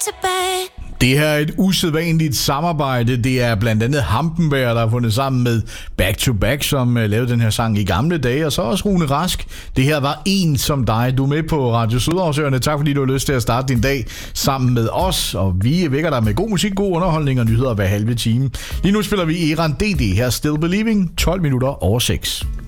tilbage. Det her er et usædvanligt samarbejde. Det er blandt andet Hampenberg, der har fundet sammen med Back to Back, som lavede den her sang i gamle dage, og så også Rune Rask. Det her var En som dig. Du er med på Radio Sydhavsøerne. Tak fordi du har lyst til at starte din dag sammen med os, og vi vækker dig med god musik, god underholdning og nyheder hver halve time. Lige nu spiller vi Eran DD her, Still Believing, 12 minutter over 6.